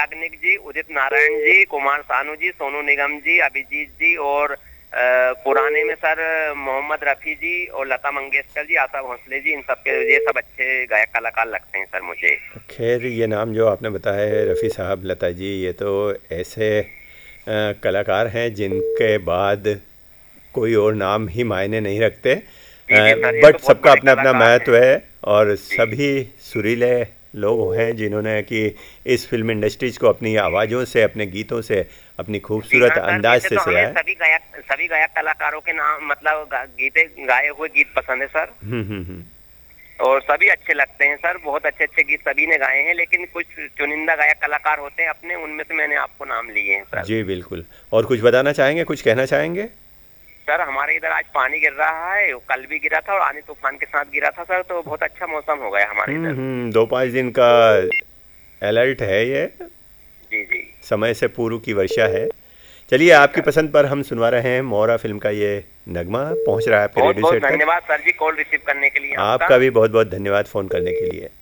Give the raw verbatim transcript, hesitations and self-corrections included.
याग्निक जी, उदित नारायण जी, कुमार सानू जी, सोनू निगम जी, अभिजीत जी और आ, पुराने में सर मोहम्मद रफी जी और लता मंगेशकर जी, आशा भोसले जी, इन सब के ये सब अच्छे गायक कलाकार लगते हैं सर मुझे। खैर ये नाम जो आपने बताया है रफ़ी साहब, लता जी, ये तो ऐसे आ, कलाकार हैं जिनके बाद कोई और नाम ही मायने नहीं रखते, जी जी सर, ये बट तो बहुत सबका बड़े अपना अपना कलाकार महत्व हैं। है। और जी सभी सुरीले लोग हैं जिन्होंने कि इस फिल्म इंडस्ट्रीज को अपनी आवाज़ों से, अपने गीतों से, अपनी जी खूबसूरत हाँ सर, अंदाज वैसे से तो हमें सजाया। सभी गायक सभी गायक कलाकारों के नाम मतलब गा, गीते गाए हुए गीत पसंद है सर, हम्म हम्म हम्म। और सभी अच्छे लगते हैं सर, बहुत अच्छे अच्छे गीत सभी ने गाए हैं, लेकिन कुछ चुनिंदा गायक कलाकार होते हैं अपने, उनमें से मैंने आपको नाम लिए हैं सर। जी बिल्कुल। और कुछ बताना चाहेंगे, कुछ कहना चाहेंगे? सर हमारे इधर आज पानी गिर रहा है, कल भी गिरा था और आंधी तूफान के साथ गिरा था सर, तो बहुत अच्छा मौसम हो गया हमारे हम्म इधर। हम्म दो पाँच दिन का अलर्ट है ये, जी जी। समय से पूर्व की वर्षा है। चलिए, जी आपकी सर, पसंद पर हम सुनवा रहे हैं मोहरा फिल्म का ये नगमा, पहुंच रहा है आपके बहुत रेडियो बहुत सेट तक। धन्यवाद सर जी कॉल रिसीव करने के लिए आपका। आपका भी बहुत बहुत धन्यवाद फ़ोन करने के लिए।